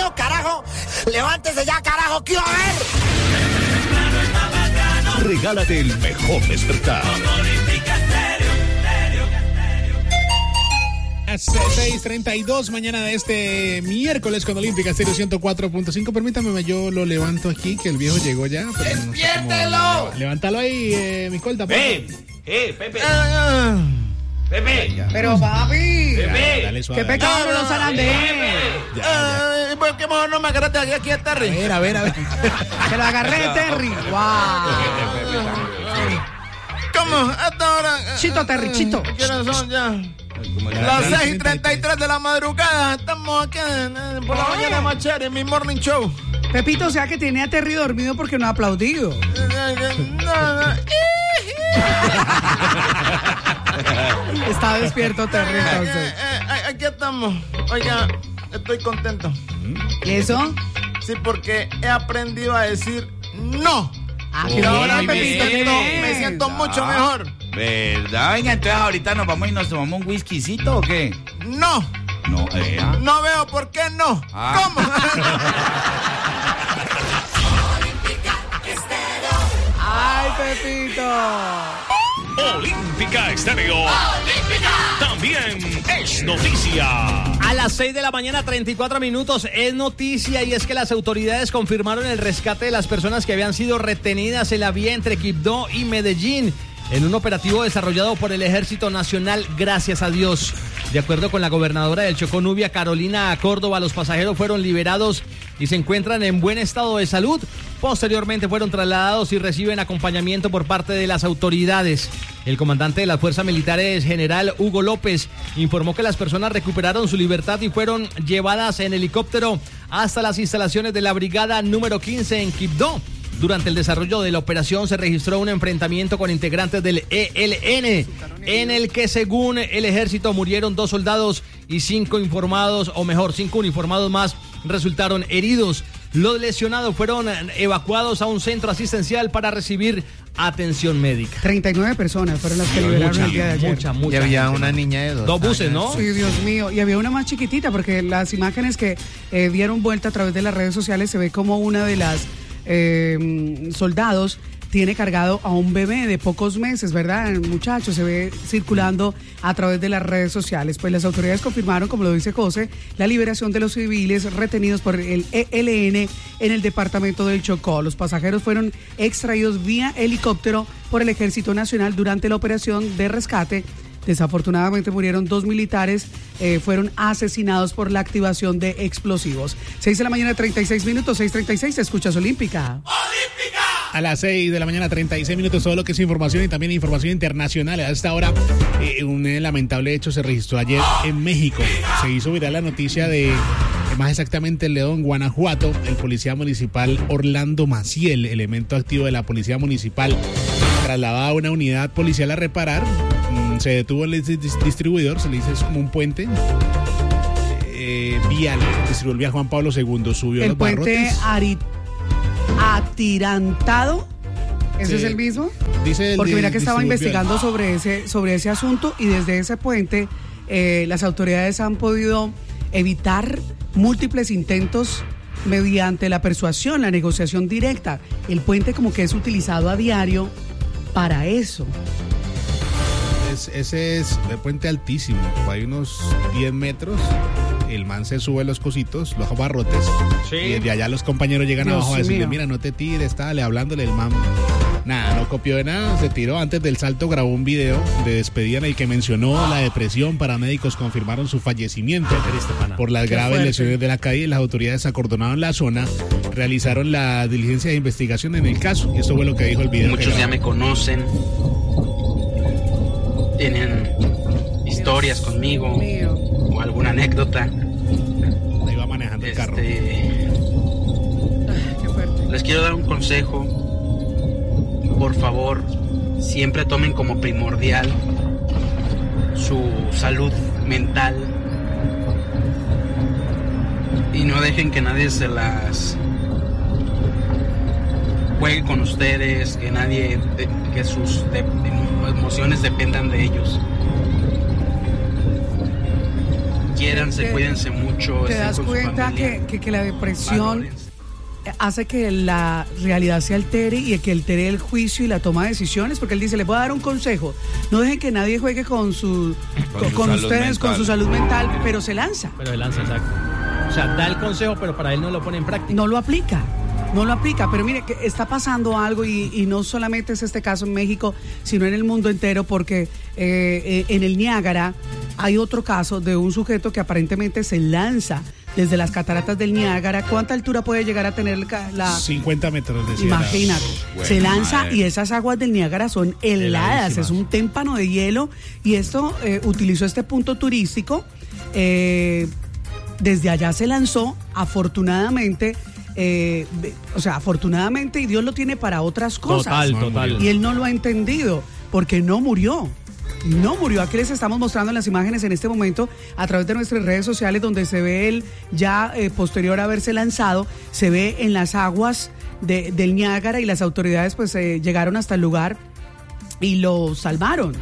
mío, carajo. Levántese ya, carajo, quiero ver. Regálate el mejor despertar. 6:32 mañana de este miércoles con Olímpica Estéreo 104.5. Permítame, yo lo levanto aquí, que el viejo llegó ya. ¡Despiértelo! Levántalo ahí, mi escolta. Pepe. Pepe. Pero papi, Pepe. Dale suave. qué pecado los Sanandés. ¿Por qué mejor no me agarraste aquí a Terry? A ver. Que lo agarré de Terry. Wow. ¿Cómo? Hasta ahora. Chito, Terry, chito. ¿Qué horas son ya? Las 6:33 de la madrugada. Estamos aquí por la mañana Machete, en mi morning show. Pepito, o sea que tiene a Terry dormido porque no ha aplaudido. Está despierto Terry entonces. Aquí estamos. Oiga, estoy contento. ¿Y eso? Sí, porque he aprendido a decir no. Y ahora, me Pepito, qué bien. me siento mucho mejor. ¿Verdad? Venga, entonces ahorita nos vamos y nos tomamos un whiskycito, ¿o qué? No. No, No veo por qué no. ¿Cómo? ¡Ay, Pepito! Olímpica Estéreo. También es noticia. A las 6 de la mañana, 34 minutos, es noticia y es que las autoridades confirmaron el rescate de las personas que habían sido retenidas en la vía entre Quibdó y Medellín en un operativo desarrollado por el Ejército Nacional, gracias a Dios. De acuerdo con la gobernadora del Chocó, Nubia Carolina Córdoba, los pasajeros fueron liberados y se encuentran en buen estado de salud. Posteriormente fueron trasladados y reciben acompañamiento por parte de las autoridades. El comandante de las fuerzas militares, general Hugo López, informó que las personas recuperaron su libertad y fueron llevadas en helicóptero hasta las instalaciones de la brigada número 15 en Quibdó. Durante el desarrollo de la operación se registró un enfrentamiento con integrantes del ELN, en el que según el ejército murieron 2 soldados y 5 uniformados más resultaron heridos. Los lesionados fueron evacuados a un centro asistencial para recibir atención médica. 39 personas fueron las que liberaron el día de ayer. Y había una niña de 2 buses, ¿no? Sí, Dios mío. Y había una más chiquitita, porque las imágenes que dieron vuelta a través de las redes sociales se ve como una de las soldados tiene cargado a un bebé de pocos meses, ¿verdad? El muchacho se ve circulando a través de las redes sociales. Pues las autoridades confirmaron, como lo dice José, la liberación de los civiles retenidos por el ELN en el departamento del Chocó. Los pasajeros fueron extraídos vía helicóptero por el Ejército Nacional durante la operación de rescate. Desafortunadamente murieron 2 militares, fueron asesinados por la activación de explosivos. 6 de la mañana, 36 minutos, 6:36, escuchas Olímpica. A las 6 de la mañana, 36 minutos, todo lo que es información y también información internacional. A esta hora, un lamentable hecho se registró ayer en México. Se hizo viral la noticia de, más exactamente, en León, Guanajuato. El policía municipal Orlando Maciel, elemento activo de la policía municipal, trasladaba a una unidad policial a reparar. Se detuvo el distribuidor, se le dice, es como un puente vial, distribuyó el vía Juan Pablo II, subió el los barrotes. Puente atirantado, ¿ese Sí. es el mismo? Dice Porque mira que estaba investigando vial. sobre ese asunto, y desde ese puente las autoridades han podido evitar múltiples intentos mediante la persuasión, la negociación directa. El puente como que es utilizado a diario para eso. Ese es el puente altísimo, hay unos 10 metros. El man se sube los cositos, los barrotes, Sí. y desde allá los compañeros llegan Dios abajo a decirle, mío. mira, no te tires, estále hablándole, el man. Nada, no copió de nada, se tiró. Antes del salto grabó un video de despedida en el que mencionó la depresión. Paramédicos confirmaron su fallecimiento por las graves fuerte. lesiones de la caída. Las autoridades acordonaron la zona, realizaron la diligencia de investigación en el caso, y esto fue lo que dijo el video. Muchos ya me conocen, tienen historias conmigo Mío. o alguna anécdota. Ahí va manejando el carro. Qué fuerte. Les quiero dar un consejo. Por favor, siempre tomen como primordial su salud mental y no dejen que nadie se las juegue con ustedes, que nadie, que sus emociones dependan de ellos. quiéranse, cuídense mucho. ¿Te estén das con su cuenta familia. que la depresión Valórense. hace que la realidad se altere y que altere el juicio y la toma de decisiones? Porque él dice, les voy a dar un consejo, no dejen que nadie juegue con su salud ustedes, mental. con su salud mental, pero se lanza. Pero se lanza, exacto. O sea, da el consejo, pero para él no lo pone en práctica. No lo aplica, pero mire que está pasando algo y no solamente es este caso en México, sino en el mundo entero, porque en el Niágara hay otro caso de un sujeto que aparentemente se lanza desde las cataratas del Niágara. ¿Cuánta altura puede llegar a tener la 50 metros, decía. Imagínate, Bueno, se lanza madre. y esas aguas del Niágara son heladas, Heladísimas. es un témpano de hielo y esto utilizó este punto turístico, desde allá se lanzó, afortunadamente, afortunadamente, y Dios lo tiene para otras cosas. Total. Y él no lo ha entendido, porque no murió. No murió. Aquí les estamos mostrando las imágenes en este momento a través de nuestras redes sociales, donde se ve él ya posterior a haberse lanzado, se ve en las aguas del Niágara, y las autoridades pues llegaron hasta el lugar y lo salvaron,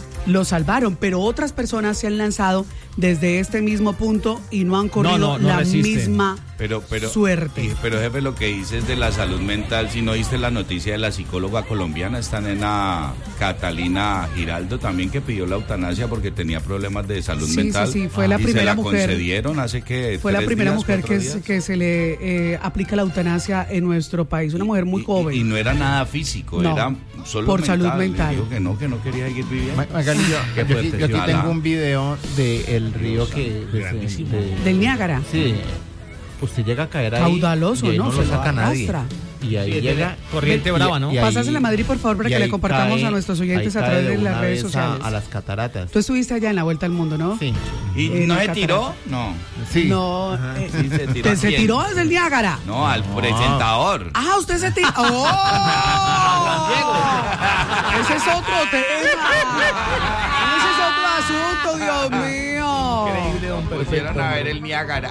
pero otras personas se han lanzado desde este mismo punto y no han corrido No la resisten. misma Pero, suerte. Pero jefe, lo que dices de la salud mental, si no viste la noticia de la psicóloga colombiana, esta nena Catalina Giraldo también, que pidió la eutanasia porque tenía problemas de salud mental. Sí, fue la y primera se la mujer. concedieron hace que Fue la 3 primera días, mujer 4 días. que se le aplica la eutanasia en nuestro país, una mujer muy joven. Y no era nada físico, No, era solo por mental. salud mental. Le dijo que no quería seguir viviendo. Magalillo, Qué fuerte, yo aquí sí. tengo un video del río que... Grandísimo. Del Niágara. Sí, usted llega a caer ahí Caudaloso, y ahí ¿no? no Se lo lo saca nadie. arrastra. Y ahí Sí, llega... corriente brava, ¿no? y ahí- Pásasela a Madrid, por favor, para y que le ahí compartamos cae- a nuestros oyentes ahí a través cae de las una redes vez sociales. a las cataratas. Tú estuviste allá en la Vuelta al Mundo, ¿no? Sí. ¿Y En no la se tiró? catarata. No. Sí. No, Sí, se tiró. se ¿Quién? tiró desde el Niágara. No, al presentador. Ah, usted se tiró. ¡Oh! Ese es otro tema. Ese es otro asunto, Dios mío. Increíble, don Perfecto. Pusieron a ver el Niágara.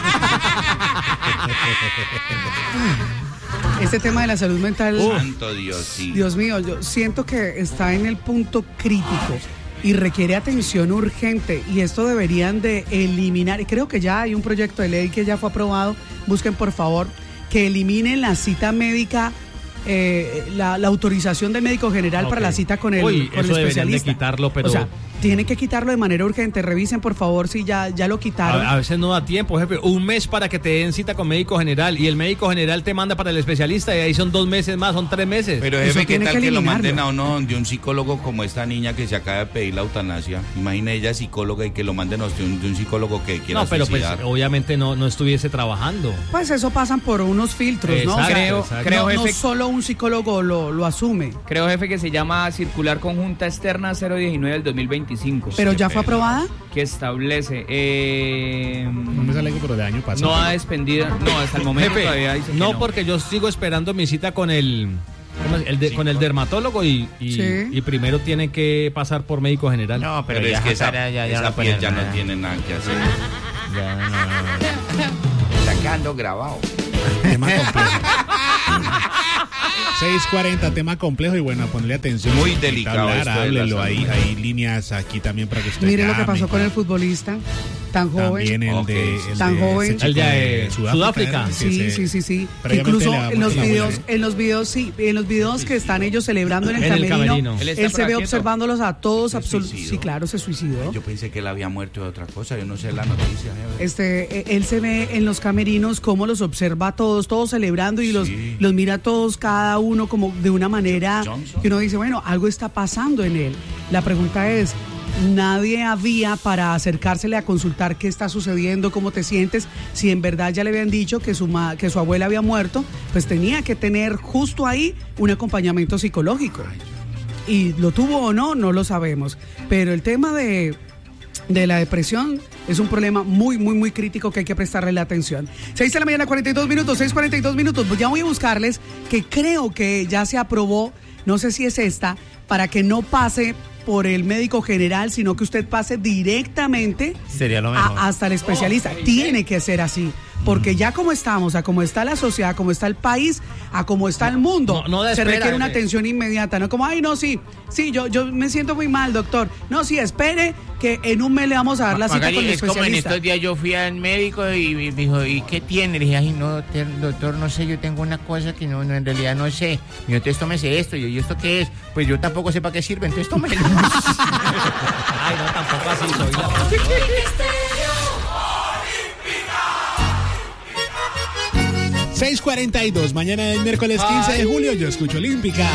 Este tema de la salud mental, Santo Dios, sí. Dios mío, yo siento que está en el punto crítico y requiere atención urgente, y esto deberían de eliminar, y creo que ya hay un proyecto de ley que ya fue aprobado, busquen por favor que eliminen la cita médica, la autorización del médico general para la cita con el, Uy, con el eso deberían de especialista. quitarlo, pero... O sea, tienen que quitarlo de manera urgente. Revisen por favor si ya lo quitaron. A veces no da tiempo, jefe. Un mes para que te den cita con médico general y el médico general te manda para el especialista y ahí son 2 meses más, son 3 meses. Pero Eso jefe, ¿qué tiene tal que que lo eliminarlo. manden a uno de un psicólogo como esta niña que se acaba de pedir la eutanasia? Imagina, ella es psicóloga y que lo manden a usted de un psicólogo que quiera no, pero pues suicidar. obviamente no estuviese trabajando. Pues eso pasan por unos filtros, ¿no? O sea, Exacto, creo, no jefe, solo un psicólogo lo asume. creo, jefe, que se llama Circular Conjunta Externa 019 del 2025. Pero ya fue aprobada. Que establece... No me sale algo, pero de año pasado. no ha despendido... No, hasta el momento Jefe, todavía dice que no, porque yo sigo esperando mi cita con el... con el dermatólogo y Sí. primero tiene que pasar por médico general. No, Pero es ya que esa, cara ya esa no puede piel ya nada. no tiene nada que hacer. Ya, no. Está quedando grabado. Tema complejo. 6:40, tema complejo, y bueno, ponerle atención. Muy Si necesita delicado hablar, esto de la háblelo, salud. hay líneas aquí también para que usted Mire lo que llame. pasó con el futbolista tan joven. También el Ok, de... sí, el tan de joven. ese chico El de Sudáfrica. que Sí, se- sí. previamente Incluso le da en los muerte a la videos, mujer. en los videos que están ellos celebrando en el En el camerino, camerino. Él él está se ve quieto. observándolos a todos. ¿Se suicidó? Sí, claro, se suicidó. Yo pensé que él había muerto de otra cosa, yo no sé la noticia. jefe. Él se ve en los camerinos cómo los observa a todos celebrando, y Sí. los mira a todos, cada uno como de una manera Johnson. que uno dice, bueno, algo está pasando en él. La pregunta es, nadie había para acercársele a consultar qué está sucediendo, cómo te sientes, si en verdad ya le habían dicho que su abuela había muerto, pues tenía que tener justo ahí un acompañamiento psicológico. Y lo tuvo o no, no lo sabemos. Pero el tema de la depresión es un problema muy, muy, muy crítico que hay que prestarle la atención. 6 de la mañana, 42 minutos, 6:42 minutos. Pues ya voy a buscarles, que creo que ya se aprobó, no sé si es esta, para que no pase por el médico general, sino que usted pase directamente Sería lo mejor. hasta el especialista. Tiene que ser así, porque ya como estamos, a como está la sociedad, a como está el país, a como está el mundo, No da se espera, requiere una jefe. atención inmediata, no como, ay, no, sí, yo me siento muy mal, doctor. No, sí, espere que en un mes le vamos a dar la cita Magali, con el es como en especialista. estos días yo fui al médico y me dijo, ¿y qué tiene? Le dije, ay, no, doctor, no sé, yo tengo una cosa que no en realidad no sé. Me dijo, entonces tómese esto. Y yo, ¿y esto qué es? Pues yo tampoco sé para qué sirve, entonces tómelo. Ay, no, tampoco así soy. 6:42, mañana del miércoles 15 de julio, yo escucho Olímpica.